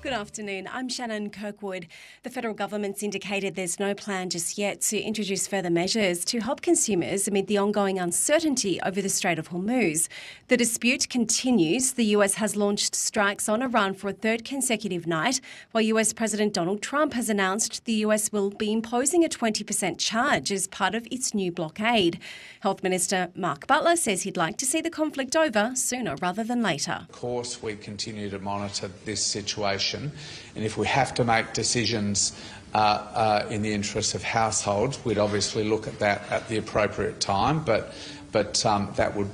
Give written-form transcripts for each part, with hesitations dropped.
Good afternoon. I'm Shannon Kirkwood. The federal government's indicated there's no plan just yet to introduce further measures to help consumers amid the ongoing uncertainty over the Strait of Hormuz. The dispute continues. The US has launched strikes on Iran for a third consecutive night, while US President Donald Trump has announced the US will be imposing a 20% charge as part of its new blockade. Health Minister Mark Butler says he'd like to see the conflict over sooner rather than later. Of course, we continue to monitor this situation. And if we have to make decisions in the interests of households, we'd obviously look at that at the appropriate time. But that would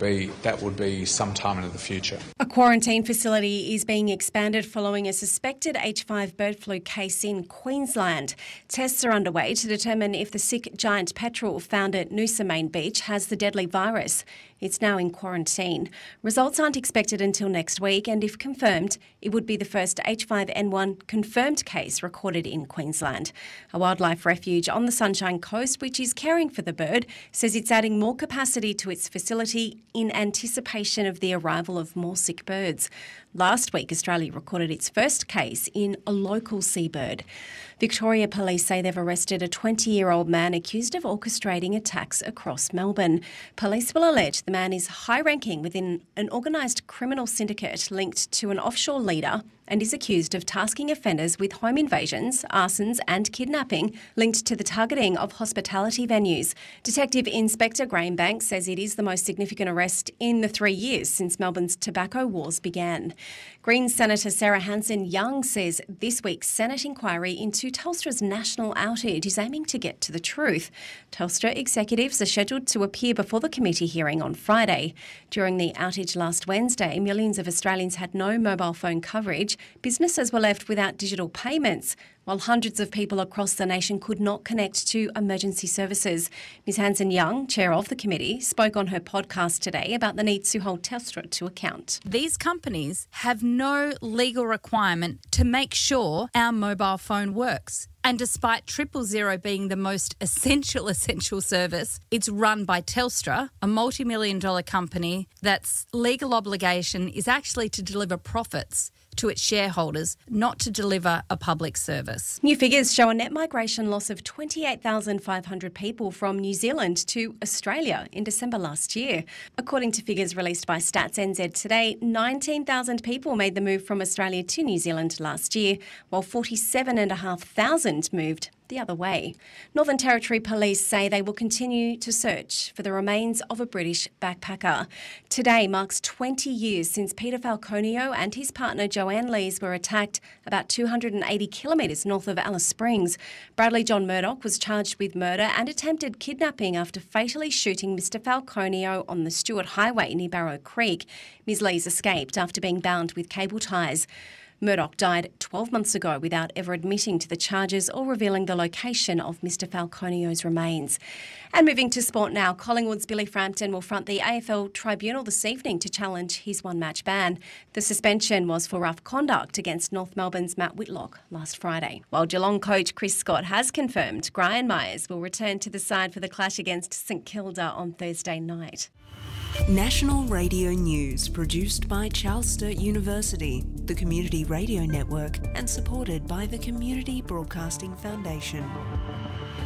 be sometime into the future. A quarantine facility is being expanded following a suspected H5 bird flu case in Queensland. Tests are underway to determine if the sick giant petrel found at Noosa Main Beach has the deadly virus. It's now in quarantine. Results aren't expected until next week, and if confirmed, it would be the first H5N1 confirmed case recorded in Queensland. A wildlife refuge on the Sunshine Coast, which is caring for the bird, says it's adding more capacity to its facility in anticipation of the arrival of more sick birds. Last week, Australia recorded its first case in a local seabird. Victoria Police say they've arrested a 20-year-old man accused of orchestrating attacks across Melbourne. Police will allege the man is high-ranking within an organised criminal syndicate linked to an offshore leader and is accused of tasking offenders with home invasions, arsons and kidnapping linked to the targeting of hospitality venues. Detective Inspector Graham Banks says it is the most significant arrest in the 3 years since Melbourne's tobacco wars began. Greens Senator Sarah Hanson-Young says this week's Senate inquiry into Telstra's national outage is aiming to get to the truth. Telstra executives are scheduled to appear before the committee hearing on Friday. During the outage last Wednesday, millions of Australians had no mobile phone coverage. Businesses were left without digital payments, while hundreds of people across the nation could not connect to emergency services. Ms Hanson-Young, chair of the committee, spoke on her podcast today about the need to hold Telstra to account. These companies have no legal requirement to make sure our mobile phone works. And despite 000 being the most essential service, it's run by Telstra, a multi-million-dollar company that's legal obligation is actually to deliver profits to its shareholders, not to deliver a public service. New figures show a net migration loss of 28,500 people from New Zealand to Australia in December last year. According to figures released by Stats NZ today, 19,000 people made the move from Australia to New Zealand last year, while 47,500 moved the other way. Northern Territory Police say they will continue to search for the remains of a British backpacker. Today marks 20 years since Peter Falconio and his partner Joanne Lees were attacked about 280 kilometres north of Alice Springs. Bradley John Murdoch was charged with murder and attempted kidnapping after fatally shooting Mr Falconio on the Stewart Highway near Barrow Creek. Ms Lees escaped after being bound with cable ties. Murdoch died 12 months ago without ever admitting to the charges or revealing the location of Mr Falconio's remains. And moving to sport now, Collingwood's Billy Frampton will front the AFL Tribunal this evening to challenge his one-match ban. The suspension was for rough conduct against North Melbourne's Matt Whitlock last Friday. While Geelong coach Chris Scott has confirmed Brian Myers will return to the side for the clash against St Kilda on Thursday night. National Radio News, produced by Charles Sturt University, the Community Radio Network, and supported by the Community Broadcasting Foundation.